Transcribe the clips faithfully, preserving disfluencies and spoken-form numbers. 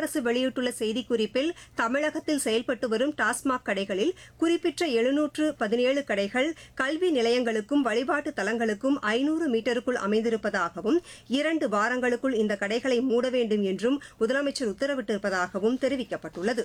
அரசு வெளியிட்டுள்ள செய்திக்குறிப்பில் தமிழகத்தில் செயல்பட்டு வரும் டாஸ்மாக் கடைகளில் குறிப்பிட்ட எழுநூற்று பதினேழு கடைகள் கல்வி நிலையங்களுக்கும் வழிபாட்டு தலங்களுக்கும் ஐநூறு மீட்டருக்குள் அமைந்திருப்பதாகவும் இரண்டு வாரங்களுக்குள் இந்த கடைகளை மூட வேண்டும் என்றும் முதலமைச்சர் உத்தரவிட்டிருப்பதாகவும் தெரிவிக்கப்பட்டுள்ளது.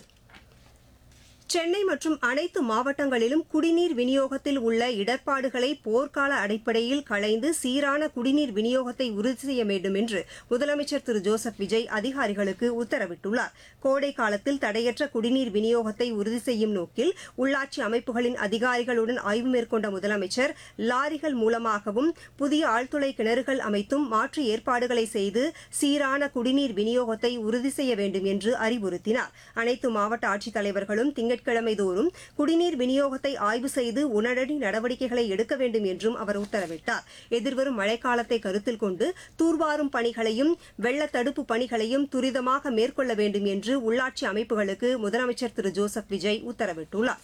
சென்னை மற்றும் அனைத்து மாவட்டங்களிலும் குடிநீர் விநியோகத்தில் உள்ள இடர்பாடுகளை போர்க்கால அடிப்படையில் களைந்து சீரான குடிநீர் விநியோகத்தை உறுதி செய்ய வேண்டும் என்று முதலமைச்சர் திரு ஜோசப் விஜய் அதிகாரிகளுக்கு உத்தரவிட்டுள்ளார். கோடை காலத்தில் தடையற்ற குடிநீர் விநியோகத்தை உறுதி செய்யும் நோக்கில் உள்ளாட்சி அமைப்புகளின் அதிகாரிகளுடன் ஆய்வு மேற்கொண்ட முதலமைச்சர் லாரிகள் மூலமாகவும் புதிய ஆழ்துளை கிணறுகள் அமைத்தும் மாற்று ஏற்பாடுகளை செய்து சீரான குடிநீர் விநியோகத்தை உறுதி செய்ய வேண்டும் என்று அறிவுறுத்தினார். அனைத்து மாவட்ட ஆட்சித்தலைவர்களும் திங்கள் திங்கட்கிழமை தோறும் குடிநீர் விநியோகத்தை ஆய்வு செய்து உடனடி நடவடிக்கைகளை எடுக்க வேண்டும் என்றும் அவர் உத்தரவிட்டார். எதிர்வரும் மழைக்காலத்தை கருத்தில் கொண்டு தூர்வாரும் பணிகளையும் வெள்ள தடுப்பு பணிகளையும் துரிதமாக மேற்கொள்ள வேண்டும் என்று உள்ளாட்சி அமைப்புகளுக்கு முதலமைச்சர் திரு ஜோசப் விஜய் உத்தரவிட்டுள்ளார்.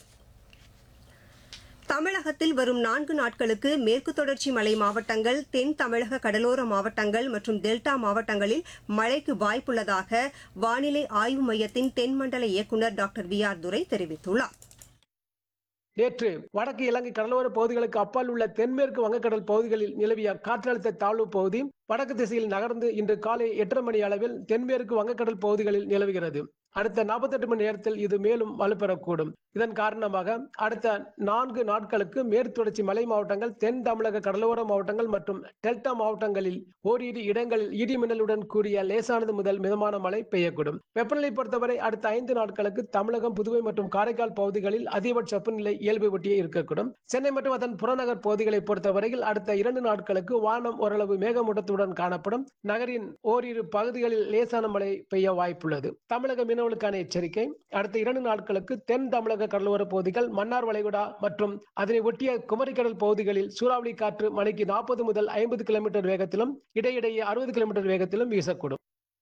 தமிழகத்தில் வரும் நான்கு நாட்களுக்கு மேற்கு தொடர்ச்சி மலை மாவட்டங்கள், தென் தமிழக கடலோர மாவட்டங்கள் மற்றும் டெல்டா மாவட்டங்களில் மழைக்கு வாய்ப்புள்ளதாக வானிலை ஆய்வு மையத்தின் தென்மண்டல இயக்குநர் டாக்டர் வி ஆர் துரை தெரிவித்துள்ளார். நேற்று வடக்கு இலங்கை கடலோர பகுதிகளுக்கு அப்பால் உள்ள தென்மேற்கு வங்கக்கடல் பகுதிகளில் நிலவிய காற்றழுத்த தாழ்வு பகுதி வடக்கு திசையில் நகர்ந்து இன்று காலை எட்டரை மணி அளவில் தென்மேற்கு வங்கக்கடல் பகுதிகளில் நிலவுகிறது. அடுத்த நாற்பத்தி எட்டு மணி நேரத்தில் இது மேலும் வலுப்பெறக்கூடும். இதன் காரணமாக அடுத்த நான்கு நாட்களுக்கு மேற்கு தொடர்ச்சி மலை மாவட்டங்கள், தென் தமிழக கடலோர மாவட்டங்கள் மற்றும் டெல்டா மாவட்டங்களில் ஓரிரு இடங்களில் இடி மின்னலுடன் கூடிய லேசானது முதல் மிதமான மழை பெய்யக்கூடும். வெப்பநிலை பொறுத்தவரை அடுத்த ஐந்து நாட்களுக்கு தமிழகம், புதுவை மற்றும் காரைக்கால் பகுதிகளில் அதிகபட்ச வெப்பநிலை இயல்பை ஒட்டியே இருக்கக்கூடும். சென்னை மற்றும் அதன் புறநகர் பகுதிகளை பொறுத்தவரையில் அடுத்த இரண்டு நாட்களுக்கு வானம் ஓரளவு மேகமூட்டத்துடன் காணப்படும். நகரின் ஓரிரு பகுதிகளில் லேசான மழை பெய்ய வாய்ப்புள்ளது. தமிழக மீனவர்களுக்கான எச்சரிக்கை: அடுத்த இரண்டு நாட்களுக்கு தென் தமிழக கடலோர பகுதிகள், மன்னார் வளைகுடா மற்றும் அதனை ஒட்டிய குமரிக்கடல் பகுதிகளில் சூறாவளி காற்று மணிக்கு நாற்பது முதல் ஐம்பது கிலோமீட்டர் வேகத்திலும் இடையிடையே அறுபது கிலோமீட்டர் வேகத்திலும் வீசக்கூடும்.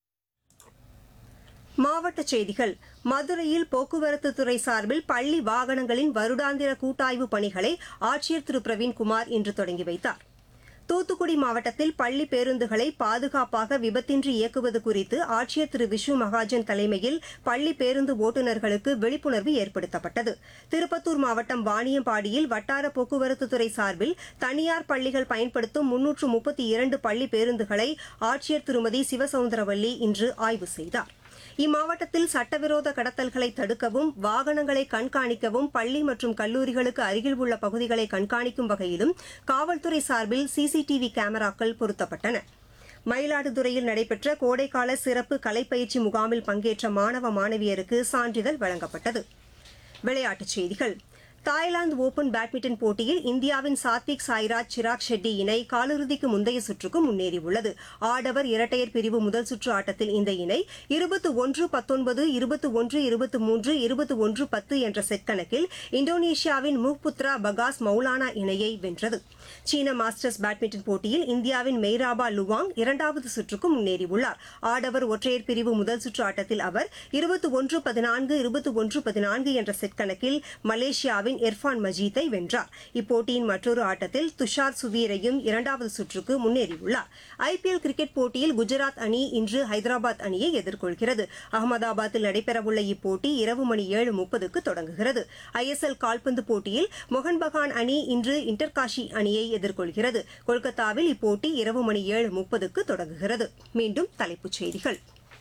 மாவட்டச் செய்திகள். மதுரையில் போக்குவரத்து துறை சார்பில் பள்ளி வாகனங்களின் வருடாந்திர கூட்டாய்வு பணிகளை ஆட்சியர் திரு பிரவீன்குமார் இன்று தொடங்கி வைத்தார். தூத்துக்குடி மாவட்டத்தில் பள்ளி பேருந்துகளை பாதுகாப்பாக விபத்தின்றி இயக்குவது குறித்து ஆட்சியர் திரு விஷ்ணு மகாஜன் தலைமையில் பள்ளி பேருந்து ஓட்டுநர்களுக்கு விழிப்புணர்வு ஏற்படுத்தப்பட்டது. திருப்பத்தூர் மாவட்டம் வாணியம்பாடியில் வட்டார போக்குவரத்துத்துறை சார்பில் தனியார் பள்ளிகள் பயன்படுத்தும் முன்னூற்று முப்பத்தி இரண்டு பள்ளி பேருந்துகளை ஆட்சியர் திருமதி சிவசவுந்தரவல்லி இன்று ஆய்வு செய்தார். இம்மாவட்டத்தில் சட்டவிரோத கடத்தல்களை தடுக்கவும், வாகனங்களை கண்காணிக்கவும் பள்ளி மற்றும் கல்லூரிகளுக்கு அருகில் உள்ள பகுதிகளை கண்காணிக்கும் வகையிலும் காவல்துறை சார்பில் சிசிடிவி கேமராக்கள் பொருத்தப்பட்டன. மயிலாடுதுறையில் நடைபெற்ற கோடைக்கால சிறப்பு கலைப்பயிற்சி முகாமில் பங்கேற்ற மாணவ மாணவியருக்கு சான்றிதழ் வழங்கப்பட்டது. விளையாட்டுச் செய்திகள். தாய்லாந்து ஓபன் பேட்மிண்டன் போட்டியில் இந்தியாவின் சாத்விக் சாய்ராஜ் சிராக் ஷெட்டி இணை காலிறுதிக்கு முந்தைய சுற்றுக்கு முன்னேறியுள்ளது. ஆடவர் இரட்டையர் பிரிவு முதல் சுற்று ஆட்டத்தில் இந்த இணை இருபத்தி ஒன்று பத்தொன்பது, இருபத்தி ஒன்று இருபத்தி மூன்று, இருபத்தி ஒன்று பத்து என்ற செட் கணக்கில் இந்தோனேஷியாவின் முக்புத்ரா பகாஸ் மௌலானா இணையை வென்றது. சீன மாஸ்டர்ஸ் பேட்மிண்டன் போட்டியில் இந்தியாவின் மெய்ராபா லுவாங் இரண்டாவது சுற்றுக்கு முன்னேறியுள்ளார். ஆடவர் ஒற்றையர் பிரிவு முதல் சுற்று ஆட்டத்தில் அவர் இருபத்தி ஒன்று பதினான்கு, இருபத்தி ஒன்று பதினான்கு என்ற செட் கணக்கில் மலேசியாவின் இர்ஃபான் மஜீத்தை வென்றார். இப்போட்டியின் மற்றொரு ஆட்டத்தில் துஷார் சுவீரையும் இரண்டாவது சுற்றுக்கு முன்னேறியுள்ளார். ஐபிஎல் கிரிக்கெட் போட்டியில் குஜராத் அணி இன்று ஹைதராபாத் அணியை எதிர்கொள்கிறது. அகமதாபாத்தில் நடைபெறவுள்ள இப்போட்டி இரவு மணி ஏழு முப்பதுக்கு தொடங்குகிறது. ஐஎஸ்எல் கால்பந்து போட்டியில் மோகன் பகான் அணி இன்று இன்டர்காஷி அணியை எதிர்கொள்கிறது. கொல்கத்தாவில் இப்போட்டி இரவு மணி ஏழு முப்பதுக்கு தொடங்குகிறது. மீண்டும் தலைப்புச் செய்திகள்.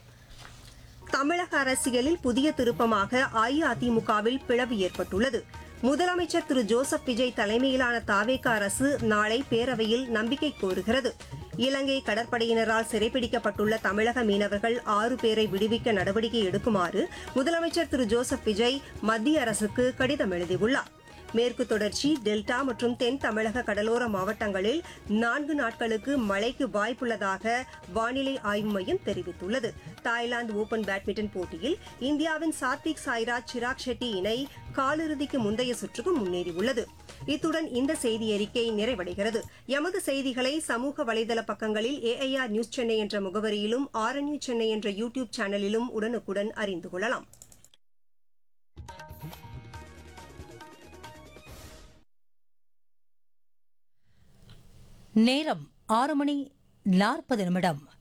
தமிழக அரசியலில் புதிய திருப்பமாக அஇஅதிமுகவில் பிளவு ஏற்பட்டுள்ளது. முதலமைச்சர் திரு ஜோசப் விஜய் தலைமையிலான தாவேக அரசு நாளை பேரவையில் நம்பிக்கை கோருகிறது. இலங்கை கடற்படையினரால் சிறைப்பிடிக்கப்பட்டுள்ள தமிழக மீனவர்கள் ஆறு பேரை விடுவிக்க நடவடிக்கை எடுக்குமாறு முதலமைச்சர் திரு ஜோசப் விஜய் மத்திய அரசுக்கு கடிதம் எழுதியுள்ளார். மேற்கு தொடர்ச்சி, டெல்டா மற்றும் தென் தமிழக கடலோர மாவட்டங்களில் நான்கு நாட்களுக்கு மழைக்கு வாய்ப்புள்ளதாக வானிலை ஆய்வு மையம் தெரிவித்துள்ளது. தாய்லாந்து ஓபன் பேட்மிண்டன் போட்டியில் இந்தியாவின் சாத்விக் சாய்ராஜ் சிராக் ஷெட்டி இணை காலிறுதிக்கு முந்தைய சுற்றுக்கு முன்னேறியுள்ளது. இத்துடன் இந்த செய்தி அறிக்கை நிறைவடைகிறது. எமது செய்திகளை சமூக வலைதள பக்கங்களில் ஏஐஆர் நியூஸ் சென்னை என்ற முகவரியிலும் ஆர்என்யூ சென்னை என்ற யூ டியூப் சேனலிலும் உடனுக்குடன் அறிந்து கொள்ளலாம். நேரம் ஆறு மணி நாற்பது நிமிடம்.